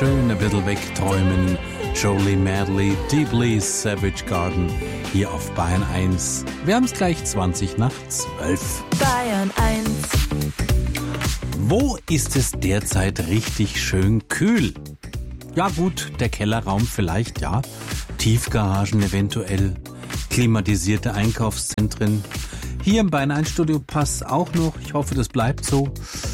schön ein bisschen wegträumen. Jolie Madley, Deeply Savage Garden, hier auf Bayern 1. Wir haben es gleich 20 nach 12. Bayern 1. Wo ist es derzeit richtig schön kühl? Ja gut, der Kellerraum vielleicht, ja. Tiefgaragen eventuell. Klimatisierte Einkaufszentren. Hier im Bayern 1 Studio passt auch noch. Ich hoffe, das bleibt so.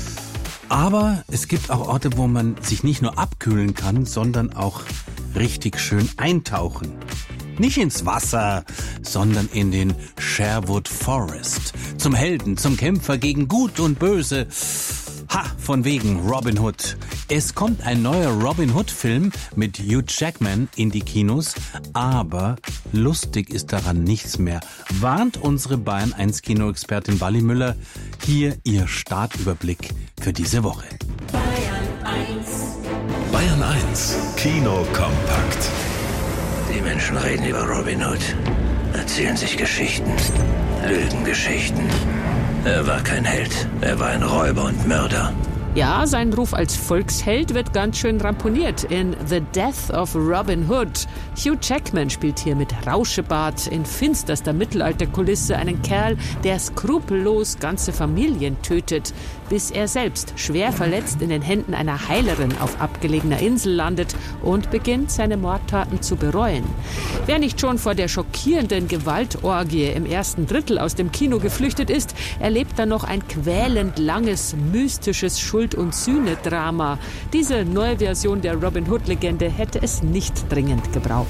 Aber es gibt auch Orte, wo man sich nicht nur abkühlen kann, sondern auch richtig schön eintauchen. Nicht ins Wasser, sondern in den Sherwood Forest. Zum Helden, zum Kämpfer gegen Gut und Böse. Ha, von wegen Robin Hood. Es kommt ein neuer Robin Hood-Film mit Hugh Jackman in die Kinos, aber lustig ist daran nichts mehr, warnt unsere Bayern 1 Kinoexpertin Wally Müller. Hier ihr Startüberblick für diese Woche. Bayern 1. Bayern 1 Kino kompakt. Die Menschen reden über Robin Hood, erzählen sich Geschichten, Lügengeschichten. Er war kein Held, er war ein Räuber und Mörder. Ja, sein Ruf als Volksheld wird ganz schön ramponiert in The Death of Robin Hood. Hugh Jackman spielt hier mit Rauschebart in finsterster Mittelalterkulisse einen Kerl, der skrupellos ganze Familien tötet, bis er selbst schwer verletzt in den Händen einer Heilerin auf abgelegener Insel landet und beginnt, seine Mordtaten zu bereuen. Wer nicht schon vor der schockierenden Gewaltorgie im ersten Drittel aus dem Kino geflüchtet ist, erlebt dann noch ein quälend langes, mystisches Schuld- und Sühne-Drama. Diese neue Version der Robin Hood-Legende hätte es nicht dringend gebraucht.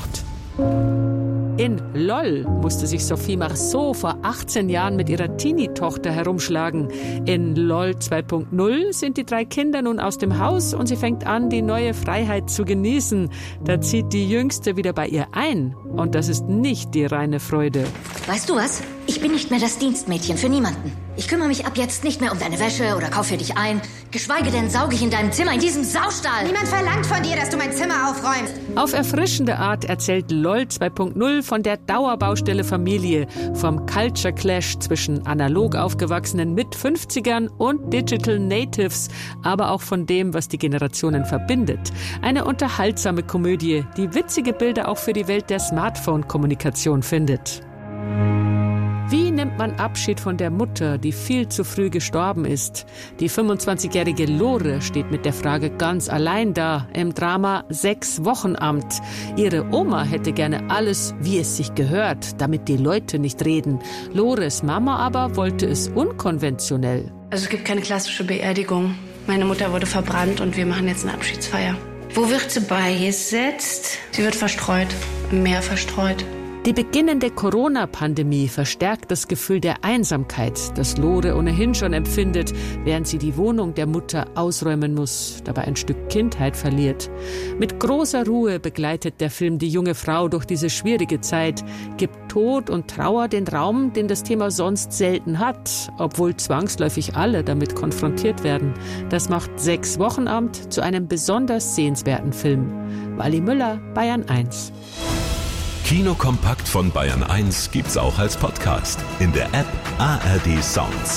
In LOL musste sich Sophie Marceau vor 18 Jahren mit ihrer Teenie-Tochter herumschlagen. In LOL 2.0 sind die 3 Kinder nun aus dem Haus und sie fängt an, die neue Freiheit zu genießen. Da zieht die Jüngste wieder bei ihr ein. Und das ist nicht die reine Freude. Weißt du was? Ich bin nicht mehr das Dienstmädchen für niemanden. Ich kümmere mich ab jetzt nicht mehr um deine Wäsche oder kaufe für dich ein. Geschweige denn sauge ich in deinem Zimmer in diesem Saustall. Niemand verlangt von dir, dass du mein Zimmer aufräumst. Auf erfrischende Art erzählt LOL 2.0 von der Dauerbaustelle Familie, vom Culture Clash zwischen analog aufgewachsenen Mit-50ern und Digital Natives, aber auch von dem, was die Generationen verbindet. Eine unterhaltsame Komödie, die witzige Bilder auch für die Welt der Smartphone-Kommunikation findet. Wie nimmt man Abschied von der Mutter, die viel zu früh gestorben ist? Die 25-jährige Lore steht mit der Frage ganz allein da im Drama 6 Wochenamt. Ihre Oma hätte gerne alles, wie es sich gehört, damit die Leute nicht reden. Lores Mama aber wollte es unkonventionell. Also es gibt keine klassische Beerdigung. Meine Mutter wurde verbrannt und wir machen jetzt eine Abschiedsfeier. Wo wird sie beigesetzt? Sie wird verstreut, im Meer verstreut. Die beginnende Corona-Pandemie verstärkt das Gefühl der Einsamkeit, das Lore ohnehin schon empfindet, während sie die Wohnung der Mutter ausräumen muss, dabei ein Stück Kindheit verliert. Mit großer Ruhe begleitet der Film die junge Frau durch diese schwierige Zeit, gibt Tod und Trauer den Raum, den das Thema sonst selten hat, obwohl zwangsläufig alle damit konfrontiert werden. Das macht 6 Wochenamt zu einem besonders sehenswerten Film. Wally Müller, Bayern 1. Kino kompakt von Bayern 1 gibt's auch als Podcast in der App ARD Sounds.